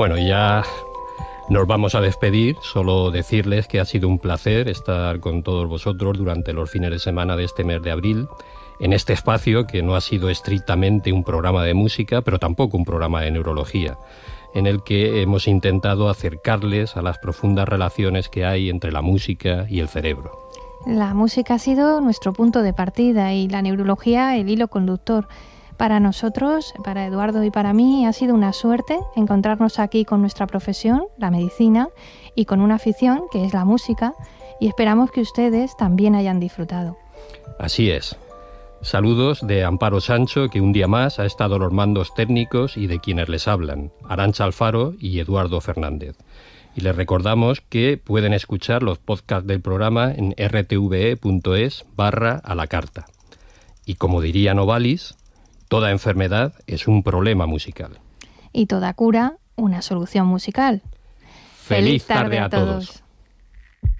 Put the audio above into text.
Bueno, ya nos vamos a despedir, solo decirles que ha sido un placer estar con todos vosotros durante los fines de semana de este mes de abril, en este espacio que no ha sido estrictamente un programa de música, pero tampoco un programa de neurología, en el que hemos intentado acercarles a las profundas relaciones que hay entre la música y el cerebro. La música ha sido nuestro punto de partida y la neurología el hilo conductor. Para nosotros, para Eduardo y para mí, ha sido una suerte encontrarnos aquí con nuestra profesión, la medicina, y con una afición que es la música, y esperamos que ustedes también hayan disfrutado. Así es. Saludos de Amparo Sancho, que un día más ha estado a los mandos técnicos, y de quienes les hablan, Arantxa Alfaro y Eduardo Fernández. Y les recordamos que pueden escuchar los podcasts del programa en rtve.es/a la carta. Y como diría Novalis, toda enfermedad es un problema musical. Y toda cura, una solución musical. ¡Feliz tarde a todos!